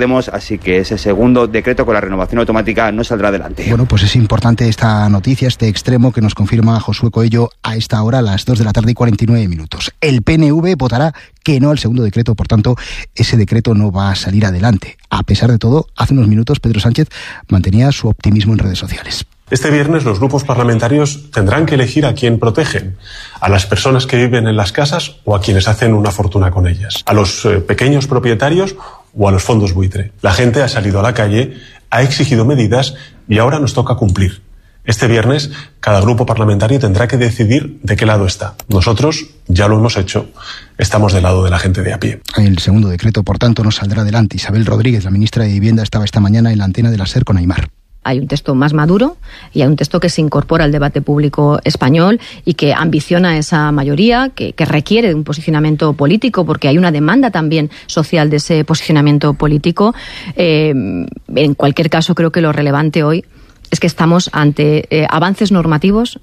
así que ese segundo decreto con la renovación automática no saldrá adelante. Bueno, pues es importante esta noticia, este extremo que nos confirma Josué Coello a esta hora, a las 2 de la tarde y 49 minutos. El PNV votará que no al segundo decreto, por tanto, ese decreto no va a salir adelante. A pesar de todo, hace unos minutos Pedro Sánchez mantenía su optimismo en redes sociales. Este viernes los grupos parlamentarios tendrán que elegir a quién protegen, a las personas que viven en las casas o a quienes hacen una fortuna con ellas, a los pequeños propietarios o a los fondos buitre. La gente ha salido a la calle, ha exigido medidas y ahora nos toca cumplir. Este viernes cada grupo parlamentario tendrá que decidir de qué lado está. Nosotros ya lo hemos hecho, estamos del lado de la gente de a pie. El segundo decreto, por tanto, no saldrá adelante. Isabel Rodríguez, la ministra de Vivienda, estaba esta mañana en la antena de la SER con Aimar. Hay un texto más maduro y hay un texto que se incorpora al debate público español y que ambiciona esa mayoría, que requiere de un posicionamiento político, porque hay una demanda también social de ese posicionamiento político. En cualquier caso, creo que lo relevante hoy es que estamos ante avances normativos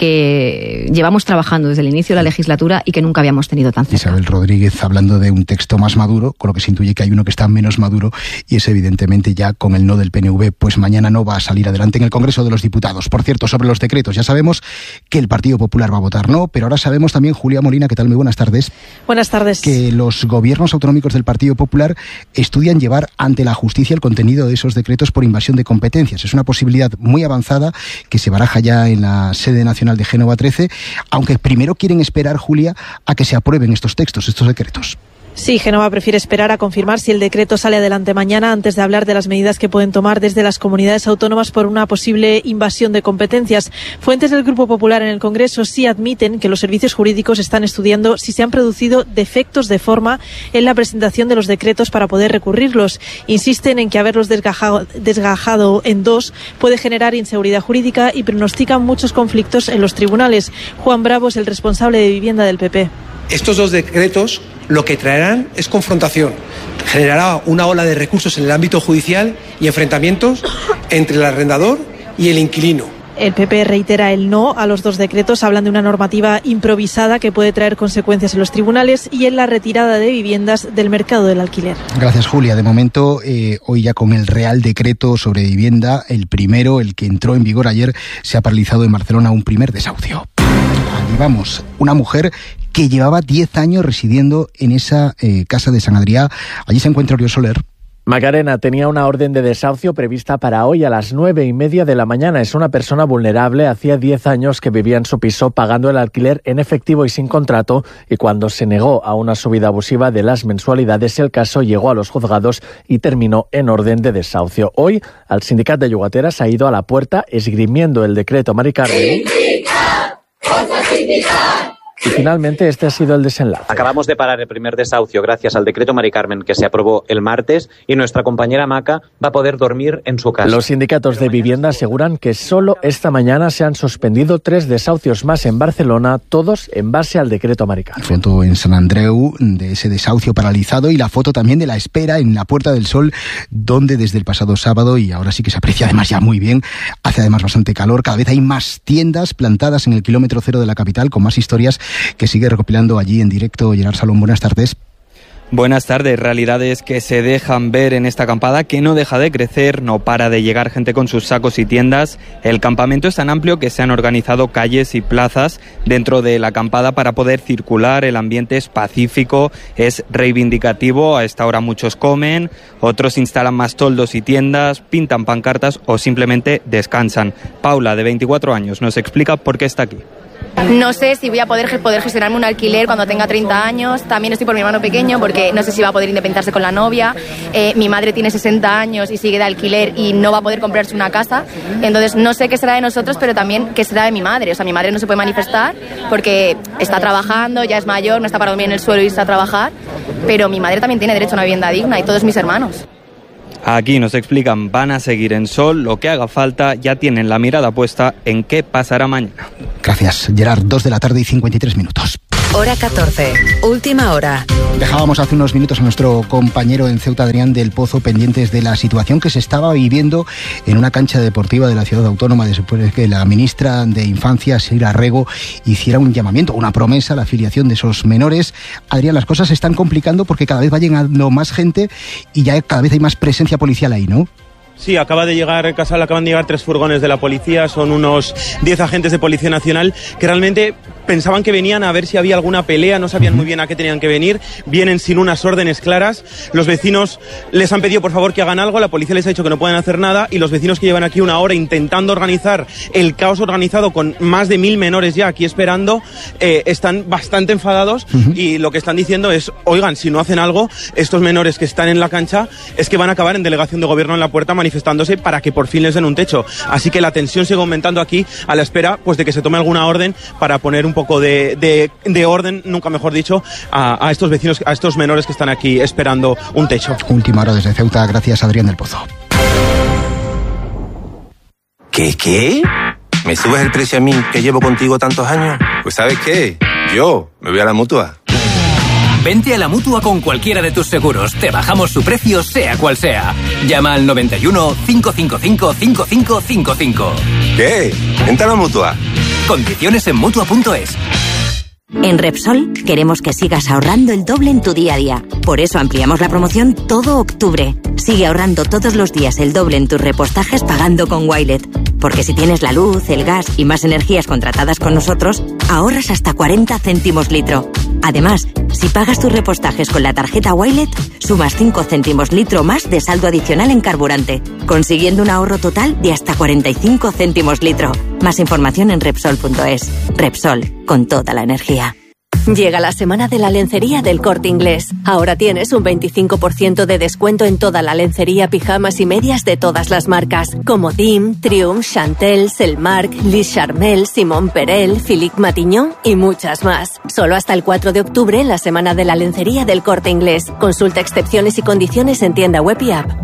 que llevamos trabajando desde el inicio de la legislatura y que nunca habíamos tenido tan cerca. Isabel Rodríguez hablando de un texto más maduro, con lo que se intuye que hay uno que está menos maduro y es evidentemente ya con el no del PNV, pues mañana no va a salir adelante en el Congreso de los Diputados. Por cierto, sobre los decretos, ya sabemos que el Partido Popular va a votar no, pero ahora sabemos también, Julia Molina, ¿qué tal? Muy buenas tardes. Buenas tardes. Que los gobiernos autonómicos del Partido Popular estudian llevar ante la justicia el contenido de esos decretos por invasión de competencias. Es una posibilidad muy avanzada que se baraja ya en la sede nacional de Génova 13, aunque primero quieren esperar, Julia, a que se aprueben estos textos, estos decretos. Sí, Génova prefiere esperar a confirmar si el decreto sale adelante mañana antes de hablar de las medidas que pueden tomar desde las comunidades autónomas por una posible invasión de competencias. Fuentes del Grupo Popular en el Congreso sí admiten que los servicios jurídicos están estudiando si se han producido defectos de forma en la presentación de los decretos para poder recurrirlos. Insisten en que haberlos desgajado en dos puede generar inseguridad jurídica y pronostican muchos conflictos en los tribunales. Juan Bravo es el responsable de vivienda del PP. Estos dos decretos lo que traerán es confrontación. Generará una ola de recursos en el ámbito judicial y enfrentamientos entre el arrendador y el inquilino. El PP reitera el no a los dos decretos, hablan de una normativa improvisada que puede traer consecuencias en los tribunales y en la retirada de viviendas del mercado del alquiler. Gracias, Julia. De momento, hoy ya con el Real Decreto sobre vivienda, el primero, el que entró en vigor ayer, se ha paralizado en Barcelona un primer desahucio. Allí vamos, una mujer que llevaba 10 años residiendo en esa casa de San Adrià. Allí se encuentra Oriol Soler. Macarena tenía una orden de desahucio prevista para hoy a las 9:30 de la mañana. Es una persona vulnerable. Hacía 10 años que vivía en su piso pagando el alquiler en efectivo y sin contrato, y cuando se negó a una subida abusiva de las mensualidades, el caso llegó a los juzgados y terminó en orden de desahucio. Hoy, el sindicato de llogateras ha ido a la puerta esgrimiendo el decreto Mari Carmen. Y finalmente este ha sido el desenlace. Acabamos de parar el primer desahucio gracias al decreto Mari Carmen que se aprobó el martes y nuestra compañera Maca va a poder dormir en su casa. Los sindicatos de vivienda aseguran que solo esta mañana se han suspendido 3 desahucios más en Barcelona, todos en base al decreto Mari Carmen. Foto en Sant Andreu de ese desahucio paralizado y la foto también de la espera en la Puerta del Sol, donde desde el pasado sábado, y ahora sí que se aprecia además ya muy bien, hace además bastante calor, cada vez hay más tiendas plantadas en el kilómetro cero de la capital con más historias que sigue recopilando allí en directo Gerard Salón. Buenas tardes. Buenas tardes. Realidades que se dejan ver en esta acampada, que no deja de crecer, no para de llegar gente con sus sacos y tiendas. El campamento es tan amplio que se han organizado calles y plazas dentro de la acampada para poder circular. El ambiente es pacífico, es reivindicativo. A esta hora muchos comen, otros instalan más toldos y tiendas, pintan pancartas o simplemente descansan. Paula, de 24 años, nos explica por qué está aquí. No sé si voy a poder gestionarme un alquiler cuando tenga 30 años. También estoy por mi hermano pequeño porque no sé si va a poder independizarse con la novia. Mi madre tiene 60 años y sigue de alquiler y no va a poder comprarse una casa. Entonces no sé qué será de nosotros, pero también qué será de mi madre. O sea, mi madre no se puede manifestar porque está trabajando, ya es mayor, no está para dormir en el suelo y irse a trabajar. Pero mi madre también tiene derecho a una vivienda digna y todos mis hermanos. Aquí nos explican, van a seguir en Sol, lo que haga falta, ya tienen la mirada puesta en qué pasará mañana. Gracias, Gerard. 2 de la tarde y 53 minutos. Hora 14, última hora. Dejábamos hace unos minutos a nuestro compañero en Ceuta, Adrián del Pozo, pendientes de la situación que se estaba viviendo en una cancha deportiva de la ciudad autónoma después de que la ministra de Infancia, Sira Rego, hiciera un llamamiento, una promesa a la afiliación de esos menores. Adrián, las cosas se están complicando porque cada vez va llegando más gente y ya cada vez hay más presencia policial ahí, ¿no? Sí, acaban de llegar 3 furgones de la policía, son unos 10 agentes de Policía Nacional que realmente pensaban que venían a ver si había alguna pelea, no sabían muy bien a qué tenían que venir, vienen sin unas órdenes claras, los vecinos les han pedido por favor que hagan algo, la policía les ha dicho que no pueden hacer nada y los vecinos que llevan aquí una hora intentando organizar el caos organizado con más de 1000 menores ya aquí esperando, están bastante enfadados y lo que están diciendo es, oigan, si no hacen algo, estos menores que están en la cancha es que van a acabar en delegación de gobierno en la puerta manifestándose para que por fin les den un techo. Así que la tensión sigue aumentando aquí a la espera pues de que se tome alguna orden para poner un poco de orden, nunca mejor dicho, a estos vecinos, a estos menores que están aquí esperando un techo. Última hora desde Ceuta, gracias Adrián del Pozo. ¿Qué? ¿Me subes el precio a mí que llevo contigo tantos años? Pues ¿sabes qué? Yo me voy a la Mutua. Vente a la Mutua con cualquiera de tus seguros. Te bajamos su precio, sea cual sea. Llama al 91 555 5555. ¿Qué? Vente a la Mutua. Condiciones en Mutua.es. En Repsol queremos que sigas ahorrando el doble en tu día a día. Por eso ampliamos la promoción todo octubre. Sigue ahorrando todos los días el doble en tus repostajes pagando con Wilet. Porque si tienes la luz, el gas y más energías contratadas con nosotros, ahorras hasta 40 céntimos litro. Además, si pagas tus repostajes con la tarjeta Wilet, sumas 5 céntimos litro más de saldo adicional en carburante, consiguiendo un ahorro total de hasta 45 céntimos litro. Más información en Repsol.es. Repsol, con toda la energía. Llega la semana de la lencería del Corte Inglés. Ahora tienes un 25% de descuento en toda la lencería, pijamas y medias de todas las marcas, como Dim, Triumph, Chantel, Selmark, Lis Charmel, Simon Perel, Philippe Matignon y muchas más. Solo hasta el 4 de octubre, la semana de la lencería del Corte Inglés. Consulta excepciones y condiciones en tienda web y app.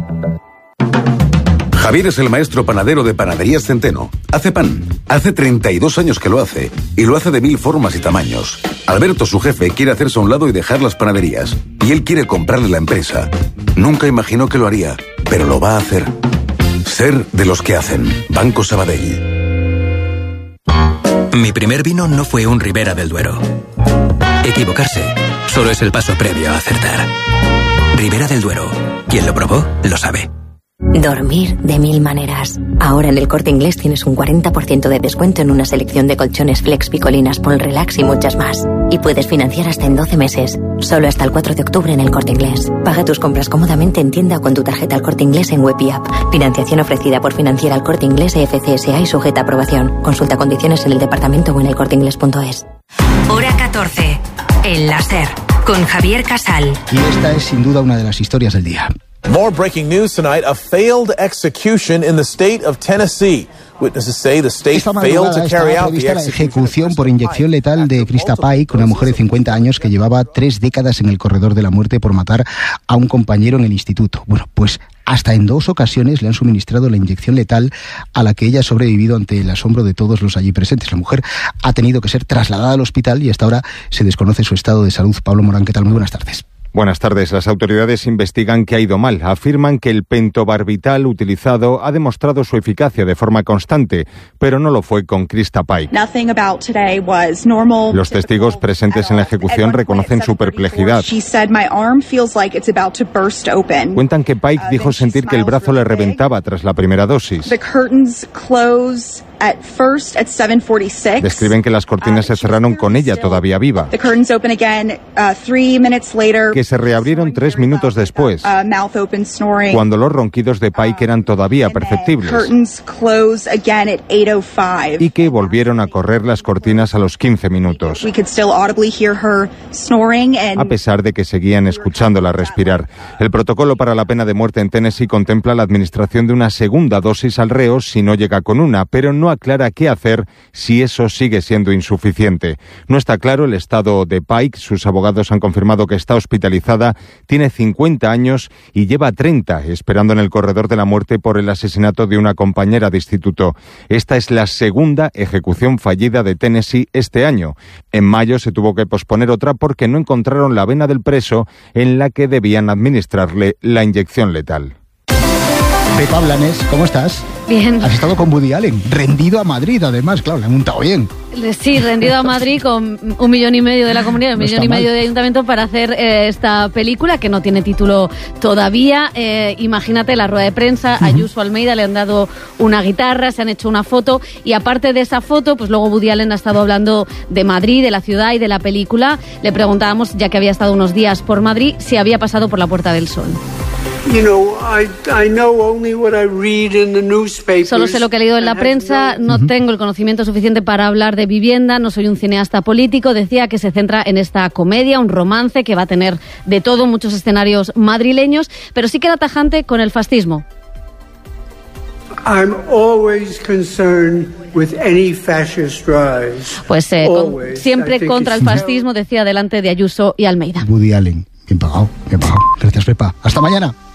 Javier es el maestro panadero de Panaderías Centeno. Hace pan. Hace 32 años que lo hace. Y lo hace de 1000 formas y tamaños. Alberto, su jefe, quiere hacerse a un lado y dejar las panaderías. Y él quiere comprarle la empresa. Nunca imaginó que lo haría, pero lo va a hacer. Ser de los que hacen. Banco Sabadell. Mi primer vino no fue un Ribera del Duero. Equivocarse solo es el paso previo a acertar. Ribera del Duero. Quien lo probó, lo sabe. Dormir de 1000 maneras. Ahora en el Corte Inglés tienes un 40% de descuento en una selección de colchones Flex, Picolinas, Pol Relax y muchas más. Y puedes financiar hasta en 12 meses. Solo hasta el 4 de octubre en el Corte Inglés. Paga tus compras cómodamente en tienda o con tu tarjeta El Corte Inglés en web y app. Financiación ofrecida por Financiera El Corte Inglés FCSA y sujeta a aprobación. Consulta condiciones en el departamento o en elcorteinglés.es. Hora 14. El láser. Con Javier Casal. Y esta es sin duda una de las historias del día. More breaking news tonight, a failed execution in the state of Tennessee. Witnesses say the state failed to carry out the la ejecución por inyección letal de Krista Pike, una mujer de 50 años que llevaba 3 décadas en el corredor de la muerte por matar a un compañero en el instituto. Bueno, pues hasta en 2 ocasiones le han suministrado la inyección letal a la que ella ha sobrevivido ante el asombro de todos los allí presentes. La mujer ha tenido que ser trasladada al hospital y hasta ahora se desconoce su estado de salud. Pablo Morán, ¿qué tal? Muy buenas tardes. Buenas tardes. Las autoridades investigan qué ha ido mal. Afirman que el pentobarbital utilizado ha demostrado su eficacia de forma constante, pero no lo fue con Krista Pike. Los testigos presentes en la ejecución reconocen su perplejidad. Cuentan que Pike dijo sentir que el brazo le reventaba tras la primera dosis. Describen que las cortinas se cerraron con ella todavía viva, que se reabrieron 3 minutos después, cuando los ronquidos de Pike eran todavía perceptibles, y que volvieron a correr las cortinas a los 15 minutos, a pesar de que seguían escuchándola respirar. El protocolo para la pena de muerte en Tennessee contempla la administración de una segunda dosis al reo si no llega con una, pero no no aclara qué hacer si eso sigue siendo insuficiente. No está claro el estado de Pike. Sus abogados han confirmado que está hospitalizada, tiene 50 años y lleva 30 esperando en el corredor de la muerte por el asesinato de una compañera de instituto. Esta es la segunda ejecución fallida de Tennessee este año. En mayo se tuvo que posponer otra porque no encontraron la vena del preso en la que debían administrarle la inyección letal. Pepa Blanes, ¿cómo estás? Bien. Has estado con Woody Allen, rendido a Madrid además, claro, le han montado bien. Sí, rendido a Madrid con 1,5 millones de la comunidad, 1,5 millones de ayuntamientos para hacer esta película que no tiene título todavía. Imagínate la rueda de prensa, a Ayuso Almeida le han dado una guitarra, se han hecho una foto y aparte de esa foto, pues luego Woody Allen ha estado hablando de Madrid, de la ciudad y de la película. Le preguntábamos, ya que había estado unos días por Madrid, si había pasado por la Puerta del Sol. Solo sé lo que he leído en la prensa, no tengo el conocimiento suficiente para hablar de vivienda, no soy un cineasta político. Decía que se centra en esta comedia, un romance que va a tener de todo, muchos escenarios madrileños, pero sí queda tajante con el fascismo. I'm always concerned with any fascist rise. Pues siempre contra el fascismo, decía delante de Ayuso y Almeida. Woody Allen, bien pagado, bien pagado. Gracias, Pepa. Hasta mañana.